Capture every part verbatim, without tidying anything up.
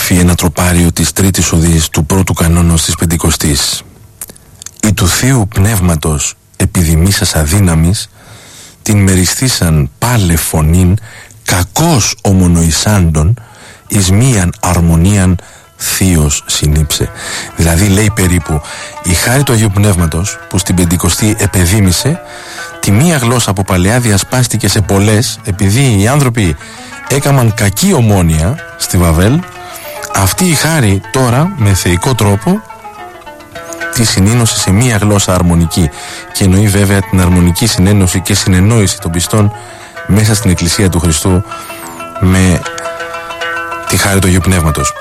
Γράφει ένα τροπάριο της τρίτης οδής του πρώτου κανόνος της Πεντηκοστής. «Η του Θείου Πνεύματος επιδημήσας αδύναμης, την μεριστήσαν πάλε φωνήν, κακός ομονοησάντων, εις μίαν αρμονίαν θείος συνήψε». Δηλαδή λέει περίπου η χάρη του Αγίου Πνεύματος που στην Πεντηκοστή επεδήμησε, τη μία γλώσσα από παλαιά διασπάστηκε σε πολλές, επειδή οι άνθρωποι έκαναν κακή ομόνοια στη Βαβέλ. Αυτή η χάρη τώρα με θεϊκό τρόπο τη συνήνωσε σε μία γλώσσα αρμονική, και εννοεί βέβαια την αρμονική συνένωση και συνεννόηση των πιστών μέσα στην Εκκλησία του Χριστού με τη χάρη του Αγίου Πνεύματος.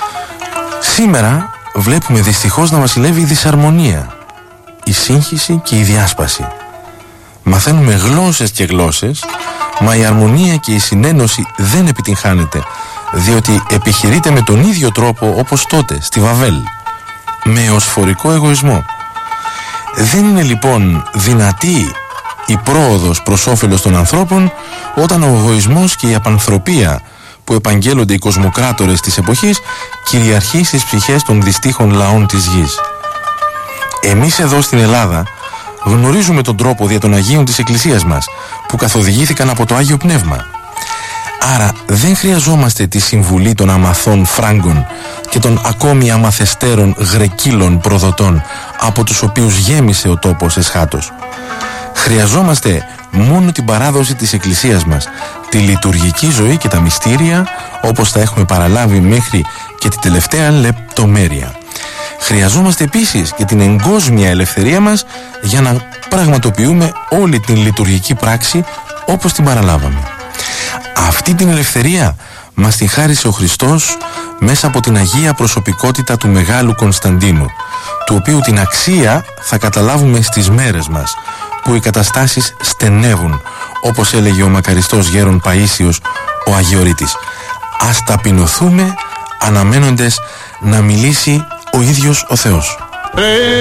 Σήμερα βλέπουμε δυστυχώς να βασιλεύει η δυσαρμονία, η σύγχυση και η διάσπαση. Μαθαίνουμε γλώσσες και γλώσσες, μα η αρμονία και η συνένωση δεν επιτυγχάνεται, διότι επιχειρείται με τον ίδιο τρόπο όπως τότε στη Βαβέλ, με οσφορικό εγωισμό. Δεν είναι λοιπόν δυνατή η πρόοδος προς όφελος των ανθρώπων όταν ο εγωισμός και η απανθρωπία που επαγγέλλονται οι κοσμοκράτορες της εποχής κυριαρχεί στις ψυχές των δυστύχων λαών της γης. Εμείς εδώ στην Ελλάδα γνωρίζουμε τον τρόπο δια των Αγίων της Εκκλησίας μας, που καθοδηγήθηκαν από το Άγιο Πνεύμα. Άρα δεν χρειαζόμαστε τη συμβουλή των αμαθών Φράγκων και των ακόμη αμαθεστέρων Γρεκύλων προδοτών, από τους οποίους γέμισε ο τόπος εσχάτως. Χρειαζόμαστε μόνο την παράδοση της Εκκλησίας μας, τη λειτουργική ζωή και τα μυστήρια, όπως τα έχουμε παραλάβει μέχρι και τη τελευταία λεπτομέρεια. Χρειαζόμαστε επίσης και την εγκόσμια ελευθερία μας για να πραγματοποιούμε όλη την λειτουργική πράξη όπως την παραλάβαμε. Αυτή την ελευθερία μας την χάρισε ο Χριστός μέσα από την Αγία προσωπικότητα του Μεγάλου Κωνσταντίνου, του οποίου την αξία θα καταλάβουμε στις μέρες μας, που οι καταστάσεις στενεύουν, όπως έλεγε ο μακαριστός γέρον Παΐσιος ο Αγιορείτης. Ας ταπεινωθούμε αναμένοντες να μιλήσει ο ίδιος ο Θεός.